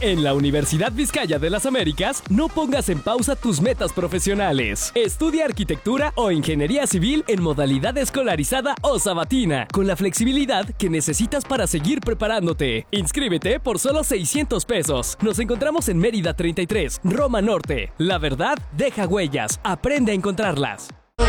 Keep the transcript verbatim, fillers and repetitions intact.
En la Universidad Vizcaya de las Américas, no pongas en pausa tus metas profesionales. Estudia arquitectura o ingeniería civil en modalidad escolarizada o sabatina, con la flexibilidad que necesitas para seguir preparándote. Inscríbete por solo seiscientos pesos. Nos encontramos en Mérida treinta y tres, Roma Norte. La verdad deja huellas. Aprende a encontrarlas.